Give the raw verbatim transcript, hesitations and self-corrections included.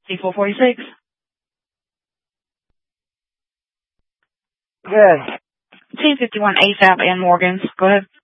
D four forty-six. Yes. T fifty-one ASAP and Morgan's. Go ahead.